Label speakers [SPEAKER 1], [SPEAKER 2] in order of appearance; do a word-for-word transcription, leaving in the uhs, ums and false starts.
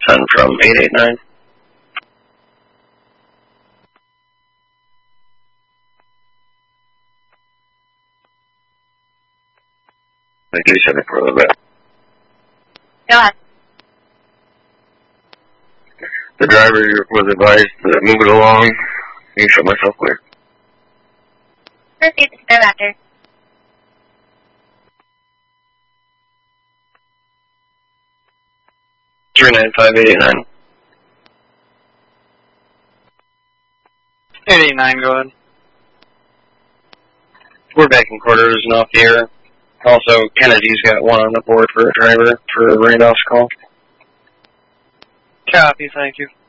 [SPEAKER 1] ten from eight eight nine. I do check it for a little bit.
[SPEAKER 2] Go ahead.
[SPEAKER 1] The driver was advised to move it along. You show myself clear.
[SPEAKER 2] Proceed to thereafter.
[SPEAKER 1] three nine five eight eight nine.
[SPEAKER 3] eight eight nine, go ahead.
[SPEAKER 1] We're back in quarters and off the air. Also, Kennedy's got one on the board for a driver for Randolph's call.
[SPEAKER 3] Copy, thank you.